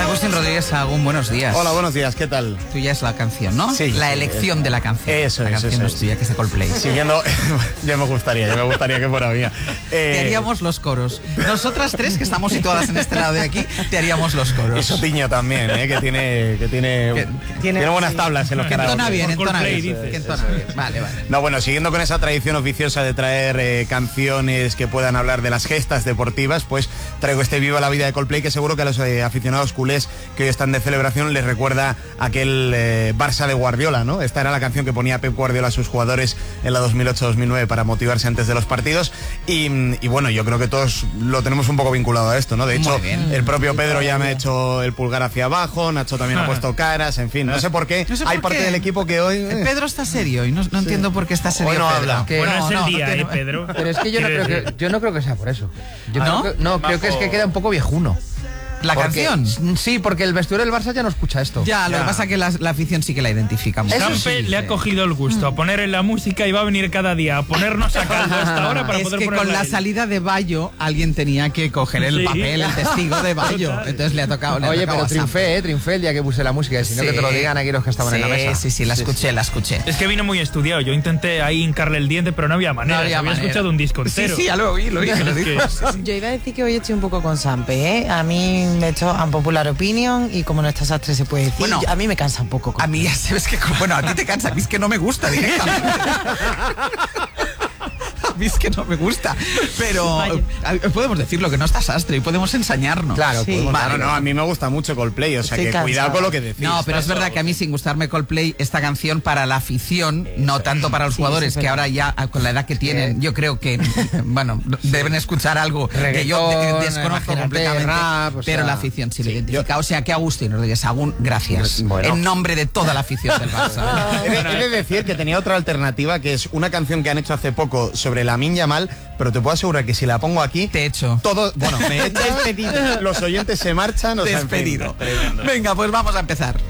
Agustín Rodríguez Sahagún, buenos días. Hola, buenos días, ¿qué tal? Tuya es la canción, ¿no? Sí. La elección de la canción. Eso la es, canción eso no es tuya, que es de Coldplay. Siguiendo, ya me gustaría que fuera mía. Te haríamos los coros. Nosotras tres, que estamos situadas en este lado de aquí, te haríamos los coros. Y Sotiño también, que tiene buenas tablas en los que entona bien, entona bien. Que entona bien. Vale. No, bueno, siguiendo con esa tradición oficiosa de traer canciones que puedan hablar de las gestas deportivas, pues traigo este Viva la Vida de Coldplay, que seguro que a los aficionados culés que hoy están de celebración les recuerda aquel Barça de Guardiola, ¿no? Esta era la canción que ponía Pep Guardiola a sus jugadores en la 2008-2009 para motivarse antes de los partidos y bueno, yo creo que todos lo tenemos un poco vinculado a esto, ¿no? De hecho, el propio Pedro ya me ha hecho el pulgar hacia abajo, Nacho también ha puesto caras, en fin, no sé por qué. Hay parte del equipo que hoy... Pedro está serio y no entiendo por qué está serio. Hoy no habla. Bueno, es el día, Pedro. Pero es que yo no creo que sea por eso. Creo que es que queda un poco viejuno. ¿La canción? Sí, porque el vestuario del Barça ya no escucha esto. Ya, lo que pasa es que la afición sí que la identifica mucho. Sampe le ha cogido el gusto a poner en la música y va a venir cada día a ponernos a caldo a esta hora para poder ponerla. Es que con la salida de Bayo alguien tenía que coger el papel, el testigo de Bayo. Entonces le ha tocado. Oye, pero triunfé el día que puse la música. Si no, que te lo digan aquí los que estaban en la mesa. Sí, la escuché. Es que vino muy estudiado. Yo intenté ahí hincarle el diente, pero no había manera. Había escuchado un disco entero. Sí, ya lo oí. Yo iba a decir que hoy estoy un poco con Sampe, ¿eh? A mí me he hecho un popular opinion y como no estás Sastre se puede decir, bueno, a mí me cansa un poco. A mí ya sabes que, bueno, a ti te cansa, a mí es que no me gusta directamente. A mí es que no me gusta, pero podemos decirlo, que no está Sastre y podemos ensañarnos. Claro, sí. No, a mí me gusta mucho Coldplay, o sea que cuidado con lo que decís. No, pero es verdad que a mí, sin gustarme Coldplay, esta canción para la afición, no tanto para los jugadores, que ahora ya con la edad que tienen, yo creo que, bueno, deben escuchar algo que yo desconozco completamente, rap, pero la afición sí lo identifica. O sea que Agustín Rodríguez Sahagún, gracias. Bueno. En nombre de toda la afición del Barça. He de decir que tenía otra alternativa, que es una canción que han hecho hace poco sobre Lamine Yamal, pero te puedo asegurar que si la pongo aquí, te echo. Me he despedido. Los oyentes se marchan. Despedido. Venga, pues vamos a empezar.